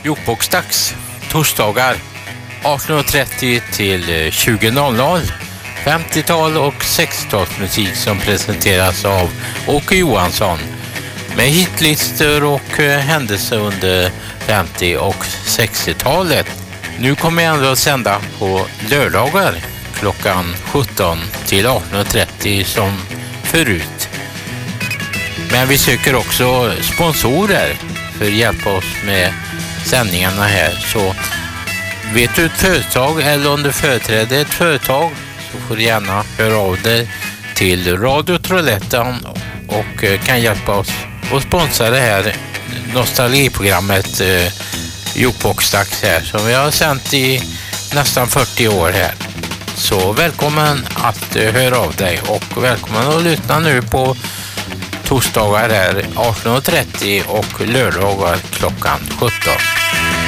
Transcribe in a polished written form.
Jukeboxdags torsdagar 18.30 till 20.00. 50-tal och 60-talsmusik som presenteras av Åke Johansson med hitlistor och händelser under 50- och 60-talet. Nu kommer jag ändå att sända på lördagar klockan 17 till 18.30 som förut. Men vi söker också sponsorer för att hjälpa oss med sändningarna här. Så vet du ett företag eller om du företräder ett företag så får du gärna höra av dig till Radio Trollhättan och kan hjälpa oss att sponsra det här nostalgiprogrammet Jukeboxdags här som vi har sänt i nästan 40 år här. Så välkommen att höra av dig och välkommen att lyssna nu på torsdagar här 18.30 och lördagar klockan 17.